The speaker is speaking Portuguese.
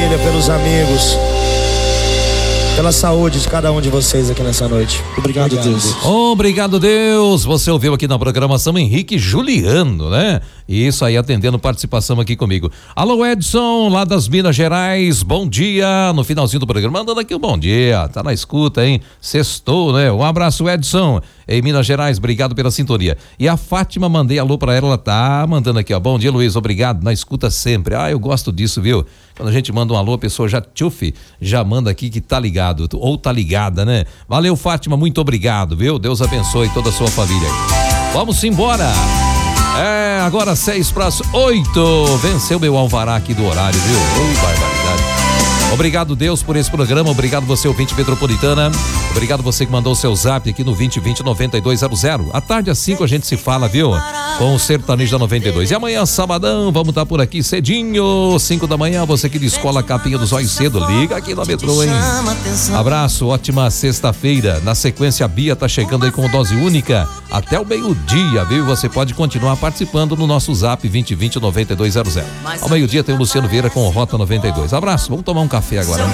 família, pelos amigos, pela saúde de cada um de vocês aqui nessa noite. Obrigado, Deus. Obrigado, Deus. Você ouviu aqui na programação Henrique Juliano, né? Isso aí, atendendo participação aqui comigo. Alô, Edson, lá das Minas Gerais, bom dia. No finalzinho do programa, mandando aqui um bom dia. Tá na escuta, hein? Sextou, né? Um abraço, Edson, em Minas Gerais, obrigado pela sintonia. E a Fátima, mandei alô pra ela tá mandando aqui, ó. Bom dia, Luiz, obrigado, na escuta sempre. Eu gosto disso, viu? Quando a gente manda um alô, a pessoa já manda aqui que tá ligado, ou tá ligada, né? Valeu, Fátima, muito obrigado, viu? Deus abençoe toda a sua família aí. Vamos embora. Agora 7:08. Venceu meu alvará aqui do horário, viu? Barbaridade. Obrigado, Deus, por esse programa. Obrigado você, ouvinte metropolitana. Obrigado você que mandou o seu zap aqui no 2020-9200. À tarde às 5 a gente se fala, viu? Com o Sertanejo da 92. E amanhã, sabadão, vamos estar por aqui cedinho, 5 da manhã. Você que descola a capinha dos olhos cedo, liga aqui na Metrô, hein? Abraço, ótima sexta-feira. Na sequência, a Bia tá chegando aí com dose única até o meio-dia, viu? Você pode continuar participando no nosso zap 2020-9200. Ao meio-dia tem o Luciano Vieira com o Rota 92. Abraço, vamos tomar um café agora.